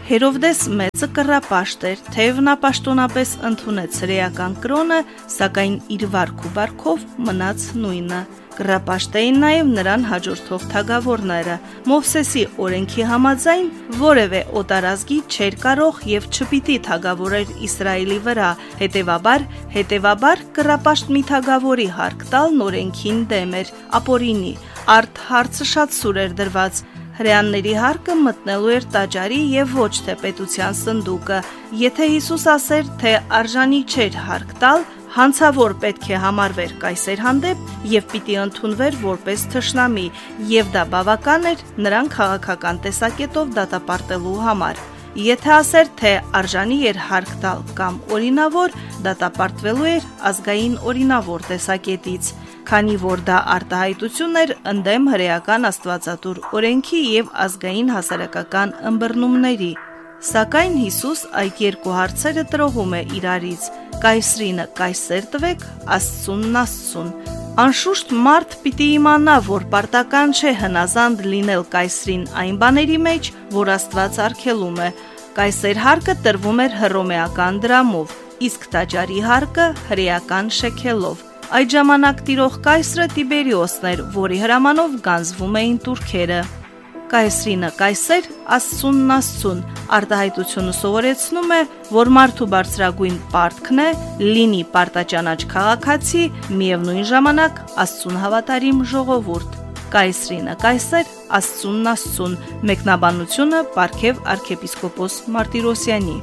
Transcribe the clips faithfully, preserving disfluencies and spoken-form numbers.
Հերովդես մեծը կռապաշտ էր, թեև նա պաշտոնապես ընդունեց հրեական կրոնը, սակայն իր վարք ու բարքով մնաց նույնը։ Կռապաշտ էին նաև նրան հաջորդող թագավորները։ Մովսեսի օրենքի համաձայն որևէ օտարազգի չէր կարող եւ չպիտի թագավորեր Իսրայելի վրա, հետեւաբար, հետեւաբար կռապաշտ մի թագավորի հարկ տալն օրենքին դեմ էր, ապօրինի, արդ հարցը շատ սուր էր դրված։ Հրեաների հարկը մտնելու էր տաճարի եւ ոչ թե պետության սնդուկը։ Եթե Հիսուս ասեր, թե արժանի չէր հարկ տալ, հանցավոր պետք է համարվեր կայսեր հանդեպ եւ պիտի ընդունվեր որպես թշնամի, եւ դա բավական էր նրան քաղաքական տեսակետով դատապարտելու համար։ Եթե ասեր, թե արժանի էր հարկ տալ կամ օրինավոր, դատապարտվելու էր ազգային օրինավոր տեսակետից, քանի որ դա արտահայտություն էր ընդդեմ հրեական աստվածատուր օրենքի եւ ազգային հասարակական ըմբռնումների։ Սակայն Հիսուս այդ երկու հարցերը տրոհում է իրարից. կայսրինը կայսեր տվեք, Աստծունն Աստծուն։ Անշուշտ մարդ պիտի իմանա, որ պարտական չէ հնազանդ լինել կայսրին այն բաների մեջ, որ Աստված արգելում է։ Կայսեր հարկը տրվում էր հռոմեական դրամով, իսկ տաճարի հարկը հրեական շեքելով։ Այդ ժամանակ տիրող կայսրը Տիբերիոսն էր, որի հրամանով գանձվում էին տուրքերը։ Կայսրինը կայսեր, Աստծունն Աստծուն արտահայտությունը սովորեցնում է, որ մարդու բարձրագույն պարտքն է լինի պարտաճանաչ քաղաքացի, միևնույն ժամանակ Աստծուն հավատարիմ ժողովուրդ։ Կայսրինը կայսեր, Աստծունն Աստծուն։ Մեկնաբանությունը Պարքև arczepiskopos Martirosյանի։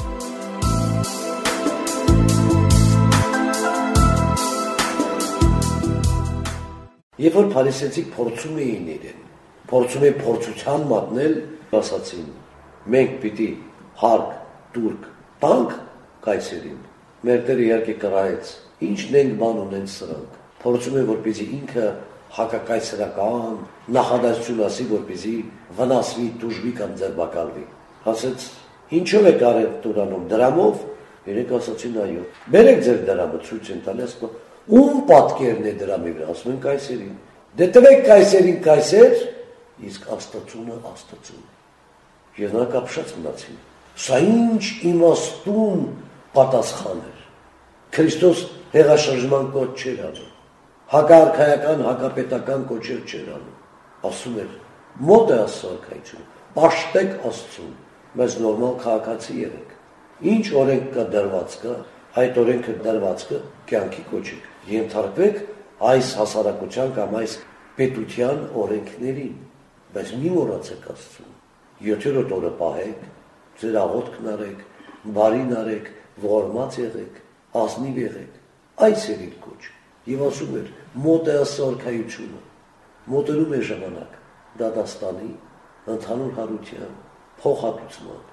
Երբ որ փարիսեցիք փորձում էին իրեն, փորձում էին փորձության մատնել, ասացին, մենք պիտի հարկ, տուրք, տանք կայսերին, մեր Տերը իհարկե կռահեց, ինչն ենք բան ունեն սրանք, փորձում են որպեսզի ինքը հակակայսերական նախադասություն ասի, որպեսզի վնասվի, տուժվի կամ ձերբակալվի, ասեց, ինչով եք արել Տուրանում, դրամով, իրենք ասացին այո, բերեք ձեր դրամը, ցույց են տալիս, ում պատկերն է դրամի վրա, ասում են կայսերին, դե տվեք կայսերին կայսեր, իսկ Աստծունը Աստծուն։ Եվ նրանք ապշած մնացին։ Սա ինչ իմաստուն պատասխան էր։ Քրիստոս հեղաշրջման կոչ չէր անում, հակաարքայական, հակապետական կոչեր չէր անում, ասում էր, մոտ է Աստծո արքայությունը, պաշտեք Աստծուն, բայց նորմալ քաղաքացի եղեք։ Ինչ օրենք կա դրված կա, այդ օրենքը դրվածքը կյանքի կոչեք, ենթարկվեք այս հասարակության կամ այս պետության օրենքներին, բայց մի մոռացեք Աստծուն, յոթերորդ օրը պահեք, ձեր աղոթքն արեք, բարին արեք, ողորմած եղեք, ազնիվ եղեք, այս էր իր կոչ, եւ ասում էր, մոտ է Աստծո արքայությունը, մոտենում է ժամանակ դատաստանի, ընդհանուր հարության, փոխհատուցման,